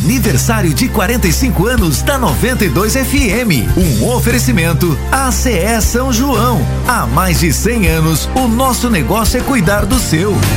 aniversário de 45 anos da 92 FM. Um oferecimento ACE São João. Há mais de 100 anos, o nosso negócio é cuidar do seu.